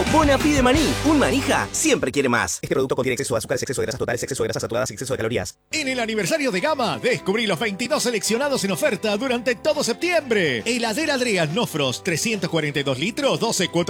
Nuevo Bonafide Maní. Un manija siempre quiere más. Este producto contiene exceso de azúcar, exceso de grasas totales, exceso de grasas saturadas y exceso de calorías. En el aniversario de Gama, descubrí los 22 seleccionados en oferta durante todo septiembre. Heladera Adrian No Frost, 342 litros, 12 cuotas